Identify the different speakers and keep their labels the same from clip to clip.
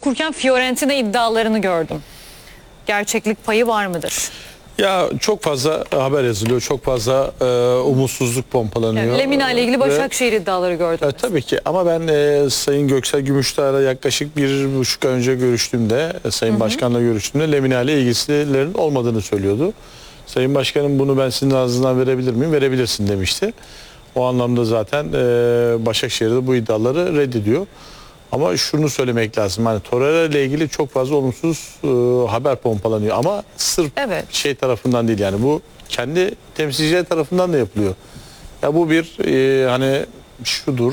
Speaker 1: okurken Fiorentina iddialarını gördüm. Gerçeklik payı var mıdır?
Speaker 2: Ya çok fazla haber yazılıyor, çok fazla umutsuzluk pompalanıyor.
Speaker 1: Yani Lemina ile ilgili Başakşehir iddiaları gördüm.
Speaker 2: Tabii ki ama ben Sayın Göksel Gümüşdağ'la yaklaşık 1,5 ay önce görüştüğümde, Sayın Başkan'la görüştüğümde Lemina ile ilgisilerin olmadığını söylüyordu. Sayın Başkanım bunu ben sizin ağzından verebilir miyim? Verebilirsin demişti. O anlamda zaten Başakşehir'de bu iddiaları reddediyor. Ama şunu söylemek lazım. Hani Torreira ile ilgili çok fazla olumsuz haber pompalanıyor ama sırf şey tarafından değil, yani bu kendi temsilciler tarafından da yapılıyor. Ya bu bir hani şudur.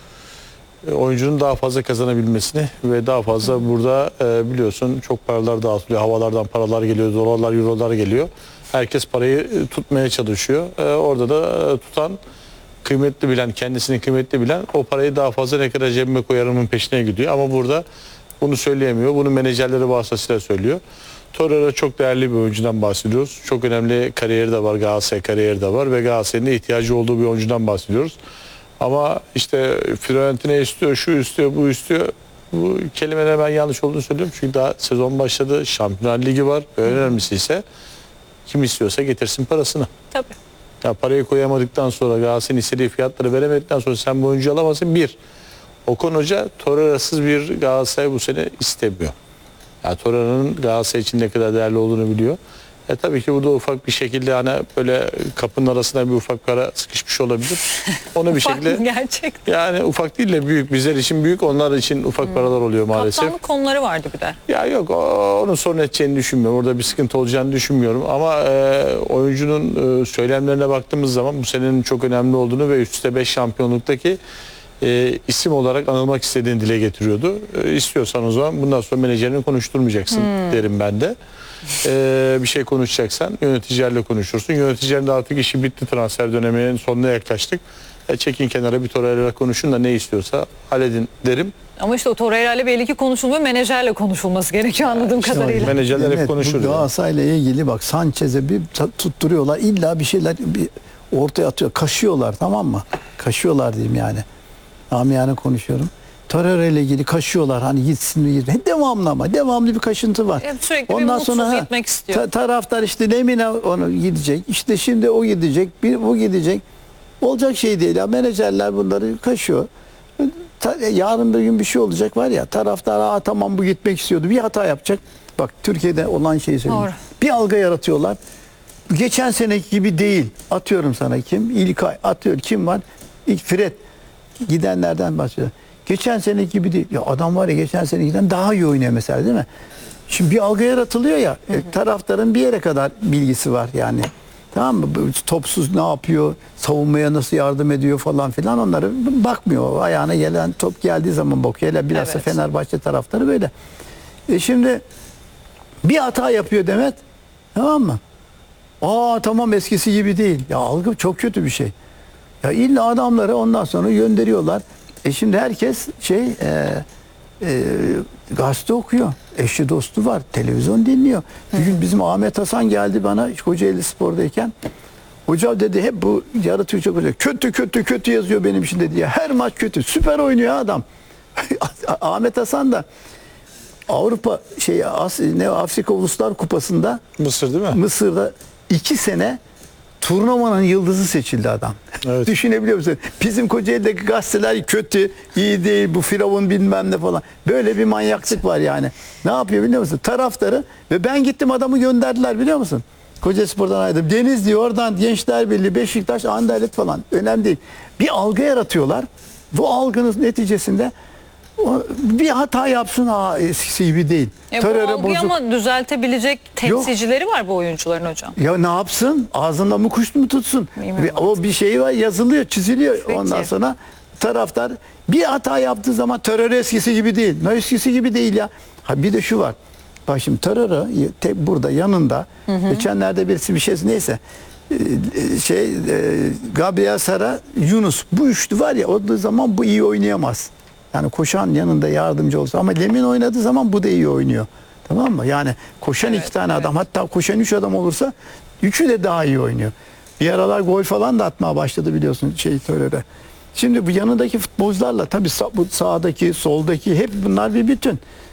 Speaker 2: Oyuncunun daha fazla kazanabilmesini ve daha fazla burada biliyorsun çok paralar dağıtılıyor. Havalardan paralar geliyor, dolarlar, eurolar geliyor. Herkes parayı tutmaya çalışıyor. Orada da tutan, kıymetli bilen, kendisini kıymetli bilen o parayı daha fazla ne kadar cebime koyarımın peşine gidiyor. Ama burada bunu söyleyemiyor. Bunu menajerleri vasıtasıyla söylüyor. Torreira çok değerli bir oyuncudan bahsediyoruz. Çok önemli kariyeri de var. Galatasaray kariyeri de var ve Galatasaray'ın ihtiyacı olduğu bir oyuncudan bahsediyoruz. Ama işte Fiorentina istiyor, şu istiyor, bu istiyor. Bu kelimeler ben yanlış olduğunu söylüyorum. Çünkü daha sezon başladı. Şampiyonlar Ligi var. Önemlisi ise kim istiyorsa getirsin parasını.
Speaker 1: Tabii.
Speaker 2: Ya parayı koyamadıktan sonra, Galatasaray'ın istediği fiyatları veremedikten sonra sen bu oyuncuyu alamazsın. Bir, Okan Hoca Torreira'sız bir Galatasaray bu sene istemiyor. Ya Torreira'nın Galatasaray için ne kadar değerli olduğunu biliyor. Tabii ki burada ufak bir şekilde hani böyle kapının arasına bir ufak para sıkışmış olabilir. Onu bir şekilde
Speaker 1: gerçekten.
Speaker 2: Yani ufak değil de büyük, bizler için büyük, onlar için ufak paralar oluyor maalesef.
Speaker 1: Kaptanlık konuları vardı bir de.
Speaker 2: Ya yok, onun sorun edeceğini düşünmüyorum. Orada bir sıkıntı olacağını düşünmüyorum. Ama oyuncunun söylemlerine baktığımız zaman bu senenin çok önemli olduğunu ve üst üste 5 şampiyonluktaki isim olarak anılmak istediğini dile getiriyordu. İstiyorsan o zaman bundan sonra menajerini konuşturmayacaksın derim ben de. Bir şey konuşacaksan yöneticilerle konuşursun. Yöneticilerin de artık işi bitti, transfer döneminin sonuna yaklaştık. Çekin kenara, bir Torreira'yla konuşun da ne istiyorsa halledin derim.
Speaker 1: Ama işte o Torreira ile belli ki konuşulmuyor, menajerle konuşulması gerekiyor anladığım kadarıyla.
Speaker 2: Menajerler hep konuşur.
Speaker 3: Bu Galatasaray'la ilgili bak, Sanchez'e bir tutturuyorlar, illa bir şeyler ortaya atıyor, kaşıyorlar, tamam mı? Kaşıyorlar diyeyim yani. Amiyane konuşuyorum. Torreira ile ilgili kaşıyorlar, hani gitsin mi gitsin. Devamlı, ama devamlı bir kaşıntı var.
Speaker 1: Sürekli ondan bir sonra gitmek istiyor.
Speaker 3: Taraftar işte Lemina onu gidecek, işte şimdi o gidecek, bu gidecek. Olacak şey değil ya, menajerler bunları kaşıyor. Yarın bir gün bir şey olacak var ya, taraftar tamam bu gitmek istiyordu, bir hata yapacak. Bak Türkiye'de olan şeyi söyleyeyim. Doğru. Bir algı yaratıyorlar. Geçen seneki gibi değil. Atıyorum sana kim? İlkay atıyor. Kim var? İlk Fred. Gidenlerden bahsediyor. Geçen seneki gibi değil. Ya adam var ya, geçen senekiden daha iyi oynuyor mesela, değil mi? Şimdi bir algı yaratılıyor ya. Taraftarın bir yere kadar bilgisi var yani. Tamam mı? Topsuz ne yapıyor? Savunmaya nasıl yardım ediyor falan filan, onları bakmıyor. Ayağına gelen top geldiği zaman bakıyor. Hele bilhassa Fenerbahçe taraftarı böyle. Şimdi bir hata yapıyor Demet. Tamam mı? Tamam eskisi gibi değil. Ya algı çok kötü bir şey. Ya illa adamları ondan sonra gönderiyorlar. Şimdi herkes gazete okuyor. Eşi dostu var. Televizyon dinliyor. Bir gün bizim Ahmet Hasan geldi bana Kocaeli Spor'dayken. Hocam dedi, hep bu yarı Türkçe konuşuyor. Kötü yazıyor benim için dedi ya. Her maç kötü. Süper oynuyor adam. Ahmet Hasan da Avrupa Afrika Uluslar Kupası'nda,
Speaker 2: Mısır değil mi?
Speaker 3: Mısır'da 2 sene turnuvanın yıldızı seçildi adam. Evet. Düşünebiliyor musun? Bizim Kocaeli'deki gazeteler kötü, iyi değil, bu Firavun bilmem ne falan. Böyle bir manyaklık var yani. Ne yapıyor biliyor musun? Taraftarı, ve ben gittim adamı gönderdiler biliyor musun? Kocaelispor'dan ayrıldım. Denizli, oradan Gençler Birliği, Beşiktaş, Anderlet falan. Önemli değil. Bir algı yaratıyorlar. Bu algının neticesinde bir hata yapsın, eskisi gibi değil.
Speaker 1: Bu algıyı ama düzeltebilecek temsilcileri var bu oyuncuların hocam.
Speaker 3: Ya ne yapsın? Ağzında mı kuş mu tutsun? O bir şey var, yazılıyor, çiziliyor. Peki. Ondan sonra taraftar bir hata yaptığı zaman Torreira eskisi gibi değil. Ne eskisi gibi değil ya. Bir de şu var. Bak şimdi Torreira burada yanında, geçenlerde birisi bir şey neyse Gabriel Sara, Yunus, bu üçlü var ya, o zaman bu iyi oynayamaz. Yani koşan yanında yardımcı olsa, ama Lemina oynadığı zaman bu da iyi oynuyor. Tamam mı? Yani koşan 2 tane adam, hatta koşan 3 adam olursa üçü de daha iyi oynuyor. Bir aralar gol falan da atmaya başladı biliyorsun Torreira. Şimdi bu yanındaki futbolcularla tabii bu sağdaki, soldaki hep bunlar bir bütün.